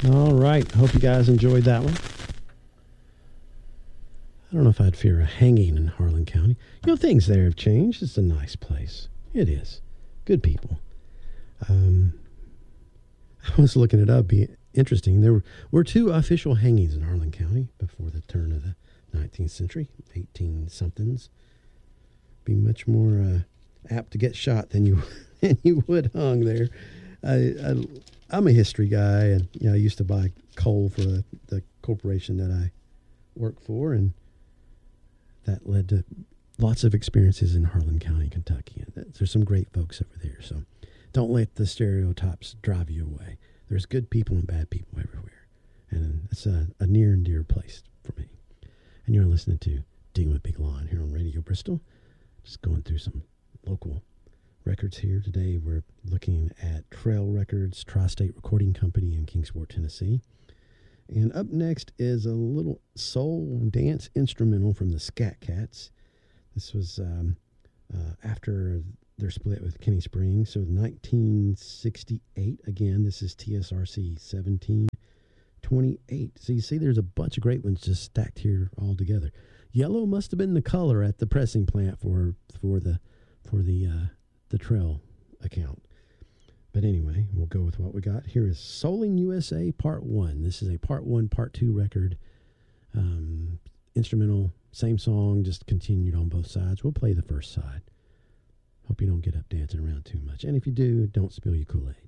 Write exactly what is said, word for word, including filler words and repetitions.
All right. Hope you guys enjoyed that one. I don't know if I'd fear a hanging in Harlan County. You know, things there have changed. It's a nice place. It is. Good people. Um, I was looking it up. Be interesting. There were, were two official hangings in Harlan County before the turn of the nineteenth century, eighteen somethings. Be much more uh, apt to get shot than you than you would hung there. I, I I'm a history guy, and you know, I used to buy coal for the, the corporation that I work for, and that led to lots of experiences in Harlan County, Kentucky. And there's some great folks over there, so don't let the stereotypes drive you away. There's good people and bad people everywhere, and it's a, a near and dear place for me. And you're listening to Digging with Big Lon here on Radio Bristol. Just going through some local records here today. We're looking at Trail Records, Tri-State Recording Company in Kingsport, Tennessee. And up next is a little soul dance instrumental from the Scat Cats. This was um, uh, after their split with Kenny Springs. So nineteen sixty-eight, again, this is T S R C seventeen twenty-eight. So you see there's a bunch of great ones just stacked here all together. Yellow must have been the color at the pressing plant for for the for the uh, the Trail account. But anyway, we'll go with what we got. Here is Souling U S A Part one. This is a Part one, Part two record. Um, instrumental, same song, just continued on both sides. We'll play the first side. Hope you don't get up dancing around too much. And if you do, don't spill your Kool-Aid.